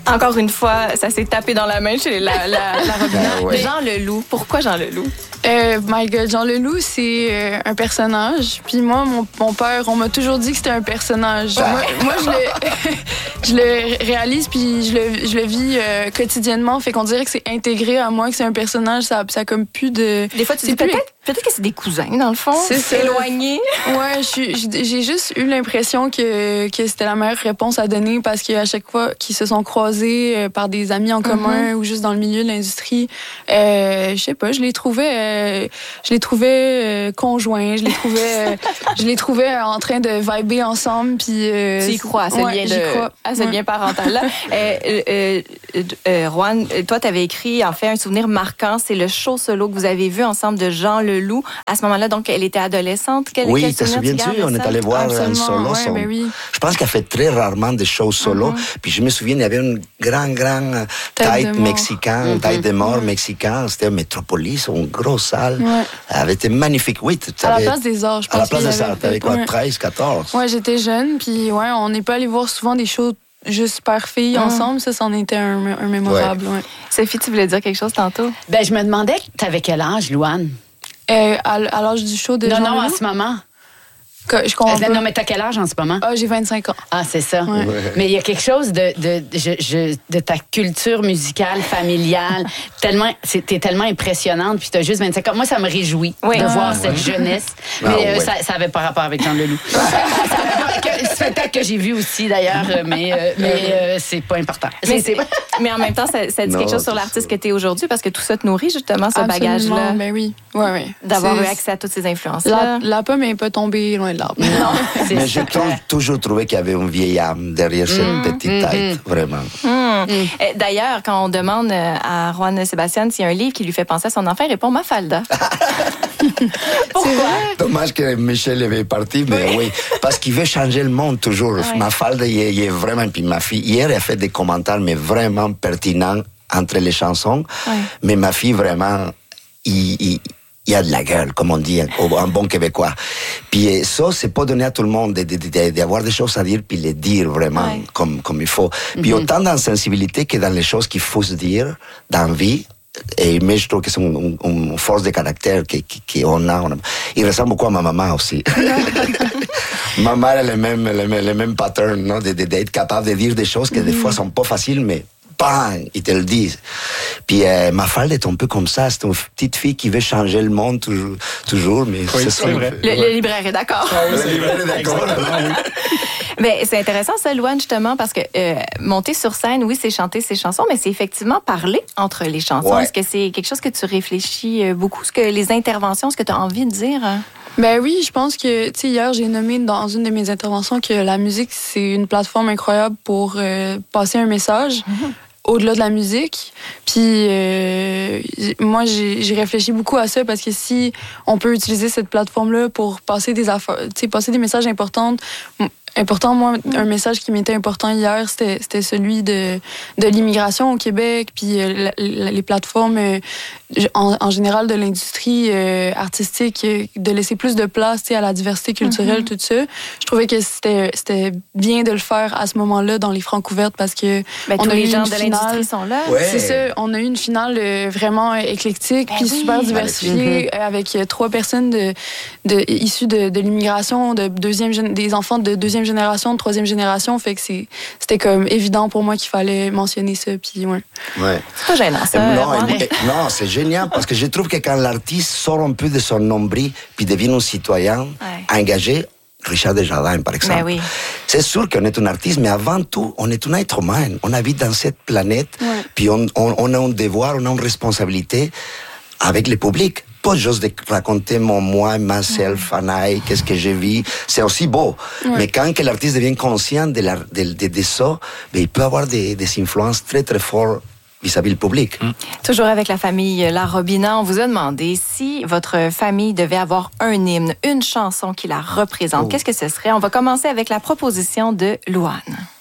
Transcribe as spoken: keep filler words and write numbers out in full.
Encore une fois, ça s'est tapé dans la main chez la, la, la Robina. Ah ouais. Jean Leloup. Pourquoi Jean Leloup? Euh, my God, Jean Leloup, c'est euh, un personnage. Puis moi, mon, mon père, on m'a toujours dit que c'était un personnage. Moi, moi, je le, je le réalise, puis je le, je le vis euh, quotidiennement. Fait qu'on dirait que c'est intégré à moi, que c'est un personnage. Ça, ça a comme plus de... Des fois, tu dis plus... peut-être, peut-être que c'est des cousins, dans le fond. C'est ça. Éloignés. Ouais, je suis- j'ai juste eu l'impression que, que c'était la meilleure réponse à donner parce qu'à chaque fois qu'ils se sont croisés euh, par des amis en commun mm-hmm. ou juste dans le milieu de l'industrie, euh, je sais pas, je les trouvais, euh, je les trouvais euh, conjoints, je les trouvais, euh, je les trouvais en train de vibrer ensemble. Puis euh, tu y crois à ce ouais, lien de, crois. à ce ouais. lien parental-là. euh, euh, euh, euh, Roanne, toi, tu avais écrit en fait un souvenir marquant, c'est le show solo que vous avez vu ensemble de Jean Leloup. À ce moment-là, donc, elle était adolescente. Quel, oui, quel te souviens-tu? On est allé voir Absolument, un solo. ouais, son... ben oui. Je pense qu'elle fait très rarement des shows solo. Mm-hmm. Puis je me souviens, il y avait un grand, grand tête mexicain, mm-hmm. tête de mort mm-hmm. mexicain. C'était un Métropolis, une grosse salle. Ouais. Elle avait été magnifique. Oui, à la place des arts, je pense. À la place des arts, t'avais quoi, ouais. treize, quatorze? Ouais, j'étais jeune. Puis ouais, on n'est pas allé voir souvent des shows juste père filles mm. ensemble. Ça, c'en était un, un mémorable. Ouais. Ouais. Sophie, tu voulais dire quelque chose tantôt? Ben, je me demandais, t'avais quel âge, Louane? Euh, à, à l'âge du show de Non, Jean non, Leloup? en ce moment. Que, je comprends euh, non, mais t'as quel âge en ce moment? Ah, j'ai vingt-cinq ans. Ah, c'est ça. Ouais. Ouais. Mais il y a quelque chose de, de, de, je, je, de ta culture musicale, familiale. tellement, t'es tellement impressionnante, puis t'as juste vingt-cinq ans. Moi, ça me réjouit oui. de ah, voir ouais. cette jeunesse. Ah, mais euh, ouais. ça, ça avait pas rapport avec Jean Leloup. C'est un spectacle que j'ai vu aussi, d'ailleurs, mais, euh, mais euh, c'est pas important. Mais, c'est, mais en même temps, ça, ça dit non, quelque chose sur l'artiste que t'es aujourd'hui, parce que tout ça te nourrit, justement, ce Absolument, bagage-là. Ben oui. Ouais, ouais. D'avoir eu accès à toutes ces influences-là. La, la pomme n'est pas tombée loin de l'arbre. Non, mais j'ai toujours trouvé qu'il y avait une vieille âme derrière cette mmh, petite mmh, tête, mmh. vraiment. Mmh. Mmh. D'ailleurs, quand on demande à Roanne Sébastien s'il y a un livre qui lui fait penser à son enfant, il répond Mafalda. Pourquoi? Dommage que Michel est parti, mais oui, oui parce qu'il veut changer le monde toujours. Ouais. Mafalda, il est, il est vraiment... Puis ma fille, hier, elle a fait des commentaires, mais vraiment pertinents entre les chansons. Ouais. Mais ma fille, vraiment, il... il il y a de la gueule, comme on dit en bon québécois. Puis ça, c'est pas donné à tout le monde d'avoir de, de, des choses à dire, puis les dire vraiment ouais. comme, comme il faut. Puis mm-hmm. autant dans la sensibilité que dans les choses qu'il faut se dire, dans la vie. Et, mais je trouve que c'est une, une, une force de caractère qu'on a, on a. Il ressemble beaucoup à ma maman aussi. Ma mère a le même, le même, le même pattern, non? D'être capable de dire des choses qui, mm-hmm. des fois, sont pas faciles, mais bang, ils te le disent. Puis euh, Mafalda est un peu comme ça. C'est une petite fille qui veut changer le monde toujours, toujours mais oui, c'est, c'est vrai. Le, le libraire est d'accord. Ah, oui, le libraire est d'accord. Mais c'est intéressant ça, Louane, justement, parce que euh, monter sur scène, oui, c'est chanter ses chansons, mais c'est effectivement parler entre les chansons. Ouais. Est-ce que c'est quelque chose que tu réfléchis beaucoup? Ce que les interventions, ce que tu as envie de dire? Ben oui, je pense que, tu sais, hier, j'ai nommé dans une de mes interventions que la musique, c'est une plateforme incroyable pour euh, passer un message. Mm-hmm. Au-delà de la musique. Puis euh, moi, j'ai, j'ai réfléchi beaucoup à ça parce que si on peut utiliser cette plateforme-là pour passer des affaires, tu sais, passer des messages importants, important, moi, un message qui m'était important hier, c'était, c'était celui de, de l'immigration au Québec, puis euh, la, les plateformes euh, en, en général de l'industrie euh, artistique, de laisser plus de place à la diversité culturelle, mm-hmm. tout ça. Je trouvais que c'était, c'était bien de le faire à ce moment-là dans les francs ouvertes parce que ben, on tous a les eu gens une de finale, l'industrie sont là. Ouais. C'est ça, on a eu une finale euh, vraiment éclectique, ben puis oui. super diversifiée, mm-hmm. avec euh, trois personnes de, de, issues de, de l'immigration, de deuxième, des enfants de deuxième génération, de troisième génération, fait que c'est, c'était comme évident pour moi qu'il fallait mentionner ça, puis ouais. ouais. C'est pas gênant, ça. Non, et, non, c'est génial, parce que je trouve que quand l'artiste sort un peu de son nombril, puis devient un citoyen ouais. engagé, Richard Desjardins, par exemple. Ben oui. C'est sûr qu'on est un artiste, mais avant tout, on est un être humain. On habite dans cette planète, ouais. puis on, on, on a un devoir, on a une responsabilité avec le public. Pas juste de raconter mon moi, myself, ouais. Anaï, qu'est-ce que j'ai vu. C'est aussi beau. Ouais. Mais quand que l'artiste devient conscient de, la, de, de, de ça, ben, il peut avoir des, des influences très, très fortes vis-à-vis du public. Mmh. Toujours avec la famille La Robina, on vous a demandé si votre famille devait avoir un hymne, une chanson qui la représente. Oh. Qu'est-ce que ce serait? On va commencer avec la proposition de Louane.